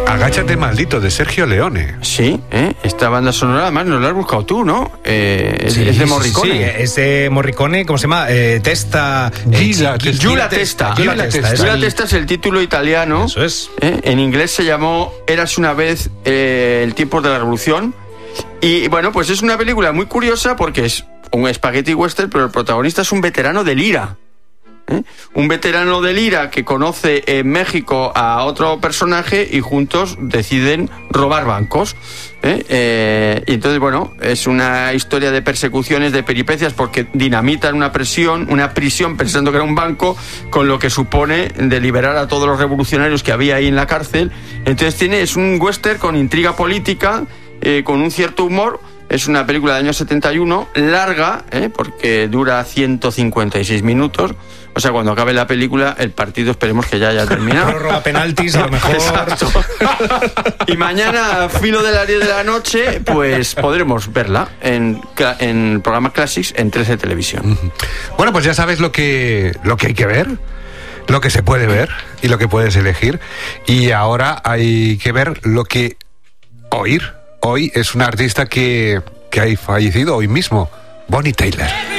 Agáchate maldito, de Sergio Leone. Sí, esta banda sonora además nos la has buscado tú, ¿no? Es de Morricone. Sí, es de Morricone, ¿cómo se llama? Testa... Giulia Testa. Giulia Testa es el título italiano. Eso es. En inglés se llamó Érase una vez el tiempo de la revolución. Y bueno, pues es una película muy curiosa porque es un spaghetti western, pero el protagonista es un veterano del IRA. Un veterano del IRA que conoce en México a otro personaje y juntos deciden robar bancos. Y entonces, bueno, es una historia de persecuciones, de peripecias, porque dinamitan una prisión pensando que era un banco, con lo que supone de liberar a todos los revolucionarios que había ahí en la cárcel. Entonces es un western con intriga política, con un cierto humor. Es una película del año 71, larga, porque dura 156 minutos. O sea, cuando acabe la película, el partido esperemos que ya haya terminado. Prórroga, penaltis, a lo mejor. Exacto. Y mañana, a filo de las 10 de la noche, pues podremos verla en el programa Classics en 13 Televisión. Bueno, pues ya sabes lo que hay que ver, lo que se puede ver y lo que puedes elegir. Y ahora hay que ver lo que oír. Hoy es una artista que ha fallecido hoy mismo, Bonnie Tyler.